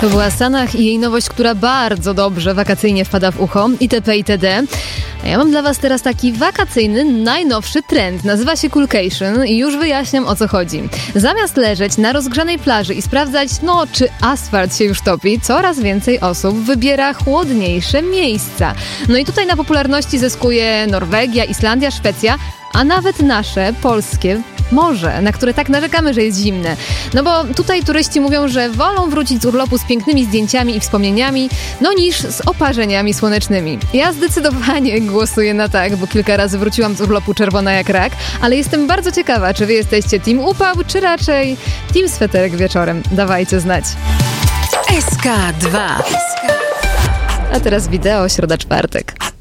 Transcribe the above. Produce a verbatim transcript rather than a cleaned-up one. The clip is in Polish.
To była Sanach i jej nowość, która bardzo dobrze wakacyjnie wpada w ucho, itp. itd. A ja mam dla was teraz taki wakacyjny, najnowszy trend. Nazywa się Coolcation i już wyjaśniam, o co chodzi. Zamiast leżeć na rozgrzanej plaży i sprawdzać, no, czy asfalt się już topi, coraz więcej osób wybiera chłodniejsze miejsca. No i tutaj na popularności zyskuje Norwegia, Islandia, Szwecja, a nawet nasze, polskie morze, na które tak narzekamy, że jest zimne. No bo tutaj turyści mówią, że wolą wrócić z urlopu z pięknymi zdjęciami i wspomnieniami, no niż z oparzeniami słonecznymi. Ja zdecydowanie głosuję na tak, bo kilka razy wróciłam z urlopu czerwona jak rak, ale jestem bardzo ciekawa, czy wy jesteście team upał, czy raczej team sweterek wieczorem. Dawajcie znać. S K dwa. A teraz wideo, środa, czwartek.